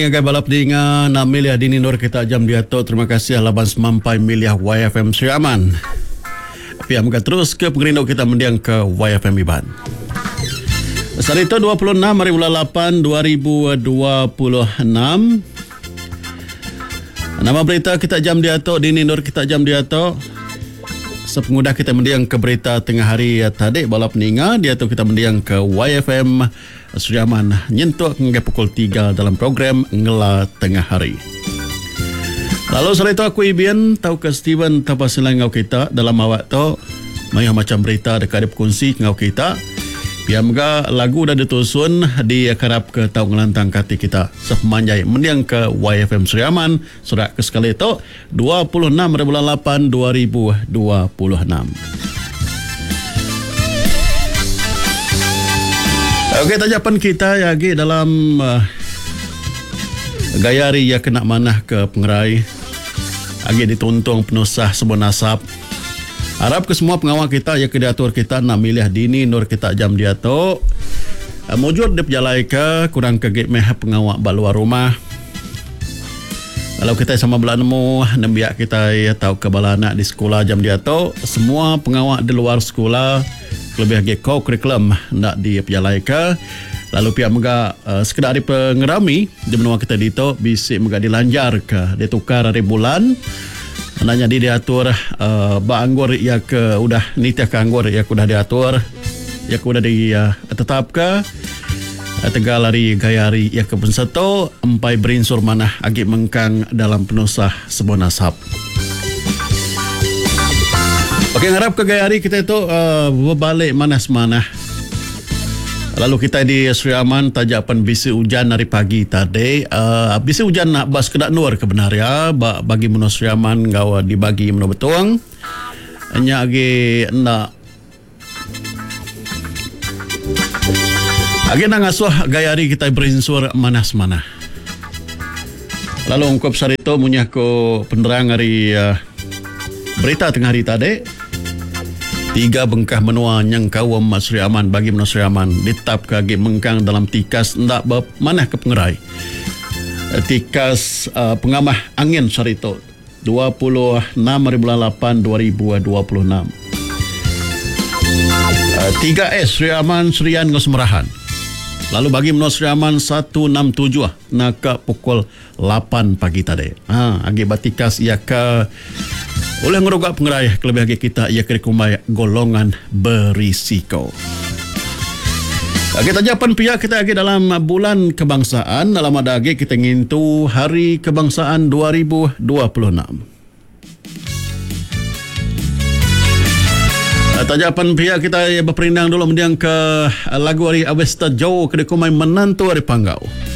Yang balap dengan 6 miliar dini nur kita jam dia tu. Terima kasih laban semampai miliar YFM Sri Aman. Pihak muka terus ke pengerindau kita mendiang ke YFM Iban. Saat itu 26 hari bulan 8 2026. Nama berita kita jam dia tu, dini nur kita jam dia tu. Sepengudah kita mendiang ke berita tengah hari tadi balap ninga dia tu kita mendiang ke YFM Sri Aman nyentuh hingga pukul 3 dalam program Ngela Tengah Hari. Lalu selain itu aku Ibian tahu ke Steven tapasilan ngau kita dalam awak tu mayah macam berita dekat ada berkongsi ngau kita. Biar moga lagu dah ditusun di karap ke tahu ngelantang kati kita sepemanjai mendiang ke YFM Sri Aman surat ke sekali itu 26 bulan 8 2026. Okey, tajapan kita lagi dalam gayari ya kena manah ke pengerai lagi dituntung penusah sebuah nasab. Harap ke semua pengawal kita ya diatur kita nak milih dini nur kita jam dia tu. Mujur dia berjalai ke kurang kegit meh pengawal baluar rumah. Kalau kita sama belah nemu nembiak kita ya tahu ke bala anak di sekolah jam dia tu. Semua pengawal di luar sekolah lebih lagi kurikulum nak dia berjalai ke. Lalu pihak mega sekedar di pengerami di menua kita dito bisik mega dilanjar ke ditukar hari bulan. Nanya diatur anggur ya ke udah nitah ke anggur ya udah diatur ya udah ditetap ke tegal hari gayari ya ke penseto empai berinsur mana agi mengkang dalam penusah sebuah nasab. Okey, ngarap ke gayari kita itu berbalik manas-manah. Lalu kita di Sri Aman tajapan bisi hujan dari pagi tadi. Bisi hujan nak bas kedak nur kebenar ya. Bagi menu Sri Aman gawa dibagi menu betuang. Hanya lagi nak lagi nak ngasuh gayari kita berinsur manas-manah. Lalu ungkap sari itu munyah ko penerang hari berita tengah hari tadi. 3 bengkah menua yang kawam Sri Aman bagi menua Sri Aman ditap kagi mengkang dalam tikas ndak manah ke pengerai. Tikas pengamah angin sarito 26 bulan 8 2026. 3S Sri Aman Serian Ngosmerahan. Lalu bagi menua Sri Aman 167 nak pukul 8 pagi tadi. Agi batikas ia ke oleh ngerogak pengerai kelebih lagi kita ia kerikumai golongan berisiko. Kita jawapan pihak kita lagi dalam bulan kebangsaan dalam ada lagi kita ngintu hari kebangsaan 2026. Tajapan pihak kita berperindang dulu mendiang ke lagu hari Awesta Jawa kerikumai menantu hari Panggau.